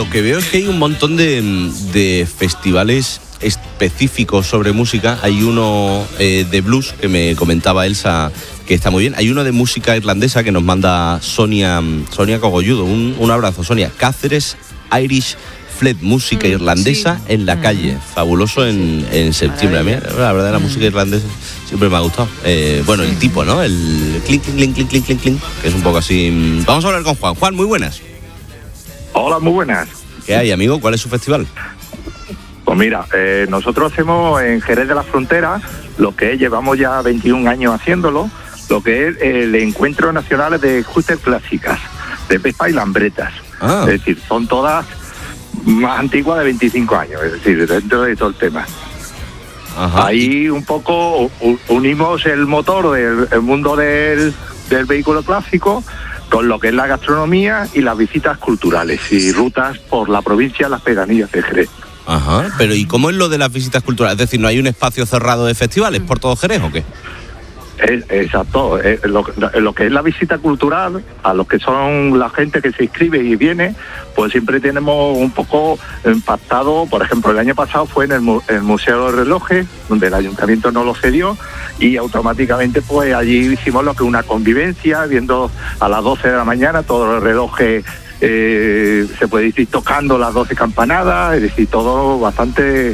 lo que veo es que hay un montón de festivales específicos sobre música. Hay uno de blues que me comentaba Elsa, que está muy bien. Hay uno de música irlandesa que nos manda Sonia Cogolludo. Un abrazo, Sonia. Cáceres Irish Fleet, música irlandesa en la calle. Fabuloso en septiembre. A mí, la verdad, la música irlandesa siempre me ha gustado. Bueno, el tipo, ¿no? El clink, clink, clink, clink, clink, clink, que es un poco así. Vamos a hablar con Juan. Juan, muy buenas. Hola, muy buenas. ¿Qué hay, amigo? ¿Cuál es su festival? Pues mira, nosotros hacemos en Jerez de la Frontera lo que llevamos ya 21 años haciéndolo, lo que es el Encuentro Nacional de Scooter Clásicas, de Vespa y Lambretas. Es decir, son todas más antiguas de 25 años, es decir, dentro de todo el tema. Ajá. Ahí un poco unimos el motor del mundo del vehículo clásico con lo que es la gastronomía y las visitas culturales y rutas por la provincia, las pedanías de Jerez. Ajá, pero ¿y cómo es lo de las visitas culturales? Es decir, ¿no hay un espacio cerrado de festivales por todo Jerez o qué? Exacto, lo que es la visita cultural, a los que son la gente que se inscribe y viene, pues siempre tenemos un poco impactado. Por ejemplo, el año pasado fue en el Museo de Relojes, donde el ayuntamiento nos lo cedió, y automáticamente pues allí hicimos lo que es una convivencia, viendo a las 12 de la mañana todos los relojes, se puede decir, tocando las 12 campanadas, es decir, todo bastante,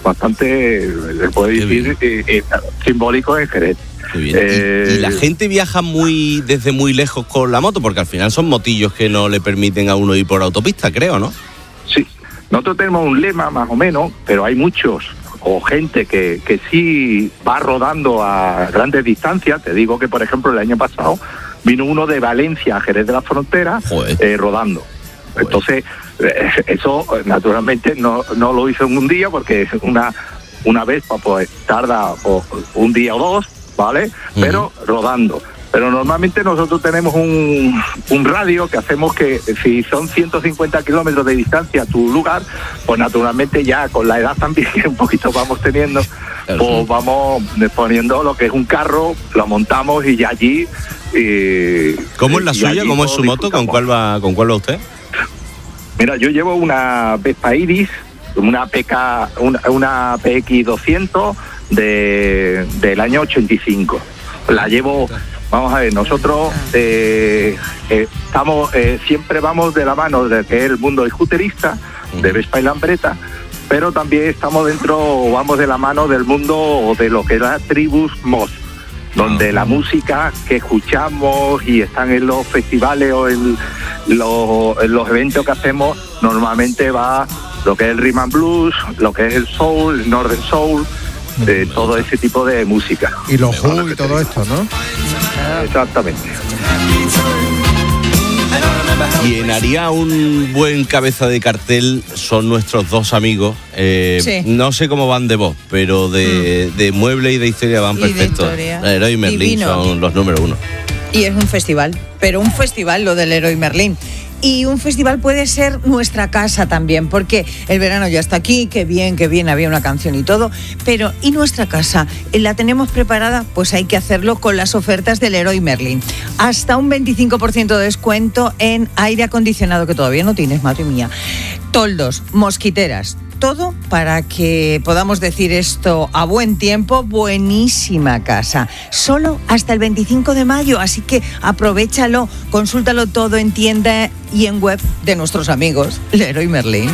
se puede decir, simbólico en Jerez. Muy bien. ¿Y la gente viaja desde muy lejos con la moto? Porque al final son motillos que no le permiten a uno ir por autopista, creo, ¿no? Sí, nosotros tenemos un lema más o menos, pero hay muchos o gente que sí va rodando a grandes distancias. Te digo que, por ejemplo, el año pasado vino uno de Valencia a Jerez de la Frontera rodando. Joder. Entonces, eso naturalmente no lo hizo en un día, porque una vez pues tarda un día o dos, ¿vale? Pero rodando. Pero normalmente nosotros tenemos un radio que hacemos que si son 150 kilómetros de distancia a tu lugar, pues naturalmente ya con la edad también que un poquito vamos teniendo, pues vamos poniendo lo que es un carro, lo montamos y ya allí... ¿Cómo es la suya? ¿Cómo es su moto? ¿Con cuál va usted? Mira, yo llevo una Vespa Iris, una PX 200 del año 85. La llevo, vamos a ver, nosotros estamos siempre vamos de la mano de que es el mundo scooterista, de Vespa y Lambreta, pero también vamos de la mano del mundo de lo que es la tribus Moss, donde la música que escuchamos y están en los festivales o en los eventos que hacemos, normalmente va lo que es el rhythm and blues, lo que es el soul, el northern soul, todo ese tipo de música. Y los Who y todo esto, ¿no? Exactamente. Quien haría un buen cabeza de cartel son nuestros dos amigos. Sí. No sé cómo van de voz, pero de mueble y de historia van perfectos. Leroy Merlin divino. Son los número uno. Y es un festival, pero un festival lo del Leroy Merlin. Y un festival puede ser nuestra casa también, porque el verano ya está aquí, qué bien, había una canción y todo, pero ¿y nuestra casa? ¿La tenemos preparada? Pues hay que hacerlo con las ofertas del Leroy Merlin. Hasta un 25% de descuento en aire acondicionado, que todavía no tienes, madre mía. Toldos, mosquiteras, todo para que podamos decir esto a buen tiempo, buenísima casa. Solo hasta el 25 de mayo, así que aprovéchalo, consúltalo todo en tienda y en web de nuestros amigos Leroy Merlin.